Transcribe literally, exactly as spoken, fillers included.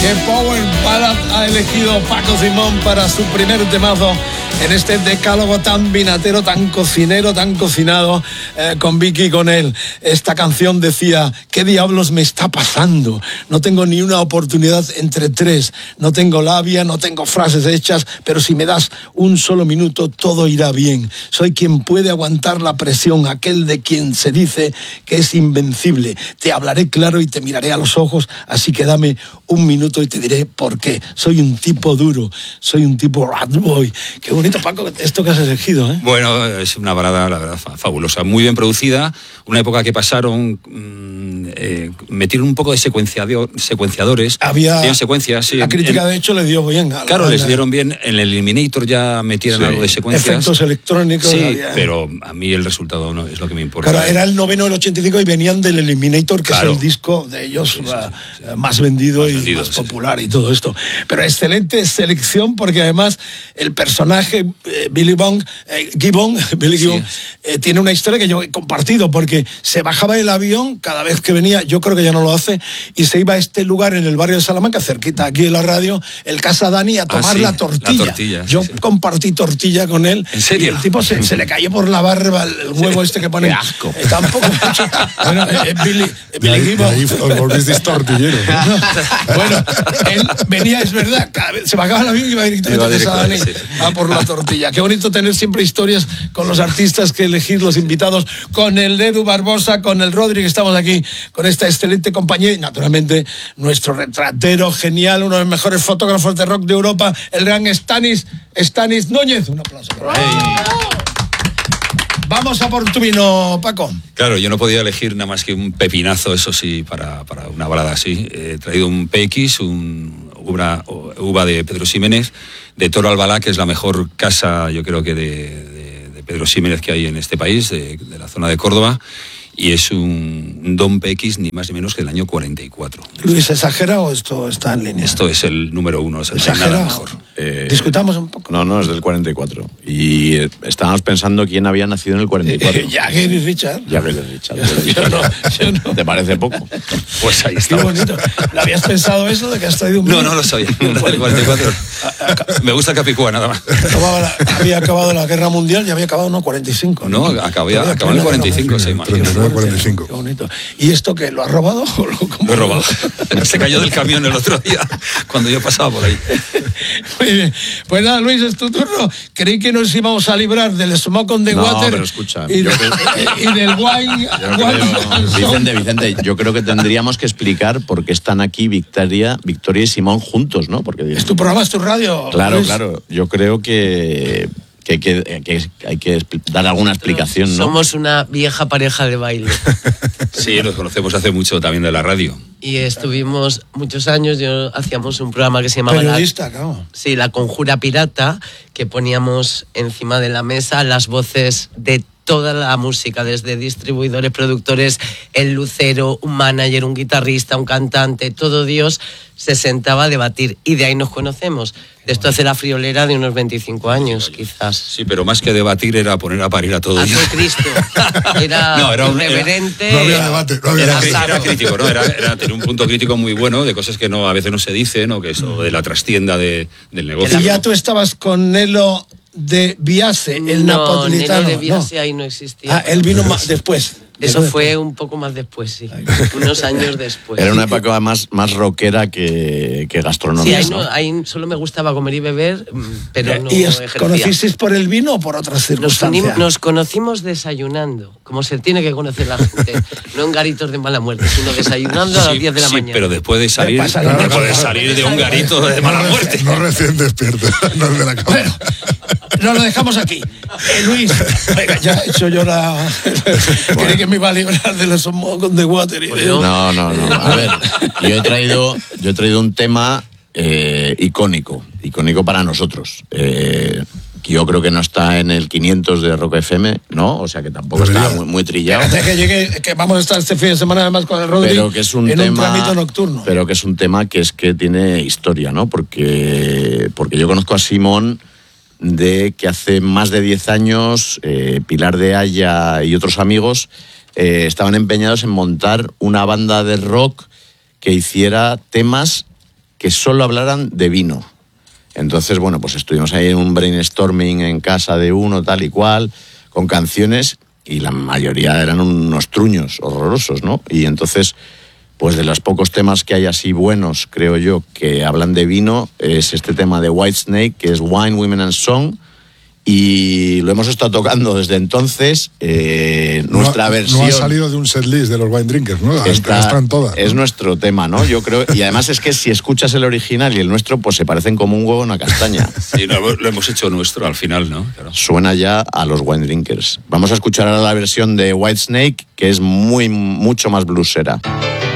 ¿Qué Power Ballad ha elegido Paco Simón para su primer temazo en este decálogo tan vinatero, tan cocinero, tan cocinado eh, con Vicky y con él? Esta canción decía: ¿qué diablos me está pasando? No tengo ni una oportunidad entre tres, no tengo labia, no tengo frases hechas, pero si me das un solo minuto todo irá bien. Soy quien puede aguantar la presión, aquel de quien se dice que es invencible. Te hablaré claro y te miraré a los ojos, así que dame un minuto y te diré por qué. Soy un tipo duro, soy un tipo rat boy. Qué bonito, Paco, esto que has elegido, ¿eh? Bueno, es una balada, la verdad, fabulosa, muy bien producida. Una época que pasaron, mmm, eh, metieron un poco de secuenciado, secuenciadores. Había secuencias, sí. La crítica, en, de hecho, le dio bien. Claro, les dieron bien. En el Eliminator ya metieron sí. algo de secuencias. Efectos electrónicos. Sí, había... pero a mí el resultado no es lo que me importa. Claro, era el noveno del ochenta y cinco y venían del Eliminator, que claro. es el disco de ellos sí, sí, sí, sí. más vendido más y vendido, más sí. popular y todo esto. Pero excelente selección, porque además el personaje eh, Billy Bong, eh, Gibbon, Billy sí. Gibbon, eh, tiene una historia que yo he compartido, porque se bajaba del avión cada vez que venía, yo creo que ya no lo hace, y se iba a este lugar en el barrio de Salamanca, cerquita aquí de la radio, el Casa Dani, a tomar ah, sí, la tortilla. La tortilla yo sí, sí. compartí tortilla con él. ¿En serio? Y el tipo se, se le cayó por la barba el huevo sí. este que pone. ¡Qué asco! Eh, tampoco. bueno, eh, Billy, eh, Billy Gibbon. Ahí os volvisteis tortillero. No, bueno, él venía, es verdad, cada vez se bajaba el avión y iba directamente a Casa Dani sí. a por la tortilla. Qué bonito tener siempre historias con los artistas que elegir, los invitados, con el Edu Barbosa, con el Rodri, que estamos aquí con esta excelente compañía, y naturalmente nuestro retratero genial, uno de los mejores fotógrafos de rock de Europa, el gran Stanis, Stanis Núñez. Un aplauso. Hey. Vamos a por tu vino, Paco. Claro, yo no podía elegir nada más que un pepinazo, eso sí, para, para una balada así. He traído un P X, un uva, uva de Pedro Ximénez, de Toro Albalá, que es la mejor casa, yo creo que de, de, de Pedro Ximénez que hay en este país, de, de la zona de Córdoba. Y es un, un Dom P X ni más ni menos que del año cuarenta y cuatro. Luis, ¿exagera o esto está en línea? Esto es el número uno, o sea, no hay nada mejor. Eh, Discutamos un poco. No, no, es del cuarenta y cuatro. Y eh, estábamos pensando quién había nacido en el cuarenta y cuatro. Jagger y Richard. Jagger y Richard. yo no, yo no. ¿Te parece poco? Pues ahí está. Qué bonito. ¿Lo habías pensado eso de que has traído un No, no lo sabía. Del cuarenta y cuatro. Me gusta Capicúa, nada más. La, había acabado la guerra mundial y había acabado, no, cuarenta y cinco. No, no acabé, acabó en el cuarenta y cinco, sí, imagínate. cuarenta y cinco. Qué bonito. ¿Y esto qué? ¿Lo has robado? ¿O lo, lo he robado. Se cayó del camión el otro día cuando yo pasaba por ahí. Muy bien. Pues nada, Luis, es tu turno. Creí que nos íbamos a librar del Smoke on the no, Water. Pero escucha, y, yo de, creo, y del Wine. Creo, Vicente, Vicente, yo creo que tendríamos que explicar por qué están aquí Victoria, Victoria y Simón juntos, ¿no? Porque es tu programa, es tu radio. Claro, Luis. claro. Yo creo que... Que hay que, que hay que dar alguna explicación, ¿no? Somos una vieja pareja de baile. Sí, nos conocemos hace mucho también de la radio. Y estuvimos muchos años, yo hacíamos un programa que se llamaba... Periodista, la, claro. Sí, La Conjura Pirata, que poníamos encima de la mesa las voces de toda la música, desde distribuidores, productores, el lucero, un manager, un guitarrista, un cantante, todo Dios se sentaba a debatir, y de ahí nos conocemos. De esto hace la friolera de unos veinticinco años, quizás. Sí, pero más que debatir era poner a parir a todo Dios. Hacer Cristo. Era, no, era un reverente. Era, no había debate, no había era, debate. Era crítico, ¿no? Era, era tener un punto crítico muy bueno de cosas que no a veces no se dicen, ¿no? Que eso de la trastienda de, del negocio. Y ya tú estabas con Nelo de Biase, el no, napolitano. Nelo de Biase no. ahí no existía. Ah, él vino más después. Eso fue un poco más después, sí. Unos años después. Era una época más, más rockera que, que gastronómica. Sí, ahí, no, ahí solo me gustaba comer y beber, pero no ¿Y os ejercía. conocisteis por el vino o por otras circunstancias? Nos, nos conocimos desayunando, como se tiene que conocer la gente. No en garitos de mala muerte, sino desayunando a las sí, diez de la sí, mañana. pero después de salir, no, claro, no puedes claro, salir de un garito de mala muerte. No recién despierto, no de la cama. Bueno, nos lo dejamos aquí. Eh, Luis, venga, ya he hecho yo la... Bueno. Creí que me iba a librar de los Smoke on the Water. Y de... No, no, no. A ver, yo he traído, yo he traído un tema eh, icónico, icónico para nosotros. Eh, que yo creo que no está en el quinientos de Rock F M, ¿no? O sea que tampoco está muy, muy trillado. Desde que llegue, que vamos a estar este fin de semana además con el Rodri, pero que es un en tema, un tramito nocturno. Pero que es un tema que es que tiene historia, ¿no? Porque, porque yo conozco a Simón de que hace más de diez años eh, Pilar de Haya y otros amigos eh, estaban empeñados en montar una banda de rock que hiciera temas que solo hablaran de vino. Entonces, bueno, pues estuvimos ahí en un brainstorming en casa de uno, tal y cual, con canciones, y la mayoría eran unos truños horrorosos, ¿no? Y entonces, pues de los pocos temas que hay así buenos, creo yo, que hablan de vino, es este tema de Whitesnake, que es Wine, Women and Song, y lo hemos estado tocando desde entonces. Eh, nuestra no, versión no ha salido de un setlist de los Wine Drinkers, ¿no? está, Están todas, ¿no? Es nuestro tema, ¿no? Yo creo, y además es que si escuchas el original y el nuestro, pues se parecen como un huevo a una castaña. Sí, no, lo hemos hecho nuestro al final, ¿no? Claro. Suena ya a los Wine Drinkers. Vamos a escuchar ahora la versión de Whitesnake, que es muy mucho más bluesera.